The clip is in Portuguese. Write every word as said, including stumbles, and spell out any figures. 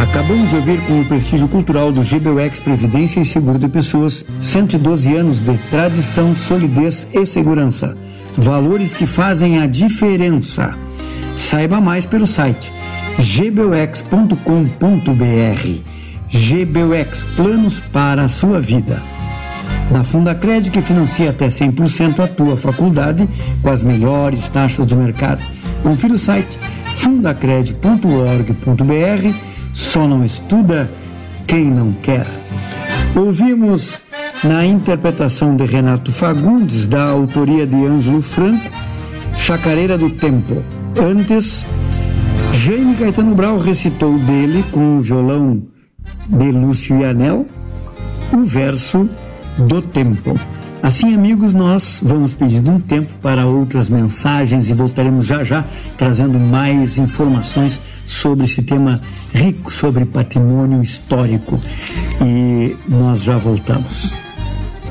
Acabamos de ouvir com o prestígio cultural do G B U X Previdência e Seguro de Pessoas, cento e doze anos de tradição, solidez e segurança. Valores que fazem a diferença. Saiba mais pelo site g b u x ponto com ponto b r. G B U X, planos para a sua vida. Da Fundacred, que financia até cem por cento a tua faculdade com as melhores taxas do mercado. Confira o site fundacred ponto org ponto b r. Só não estuda quem não quer. Ouvimos na interpretação de Renato Fagundes, da autoria de Ângelo Franco, Chacareira do Tempo. Antes, Jaime Caetano Brau recitou dele, com o violão de Lúcio e Anel, o verso do Tempo. Assim, amigos, nós vamos pedindo um tempo para outras mensagens e voltaremos já já trazendo mais informações sobre esse tema rico, sobre patrimônio histórico. E nós já voltamos.